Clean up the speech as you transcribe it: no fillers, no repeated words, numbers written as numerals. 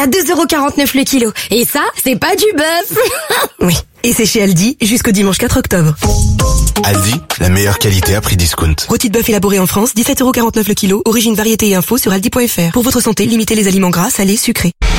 à 2,49 € le kilo. Et ça, c'est pas du bœuf. Oui, et c'est chez Aldi jusqu'au dimanche 4 octobre. Aldi, la meilleure qualité à prix discount. Rôti de bœuf élaboré en France, 17,49 € le kilo, origine variété et info sur aldi.fr. Pour votre santé, limitez les aliments gras, salés, sucrés.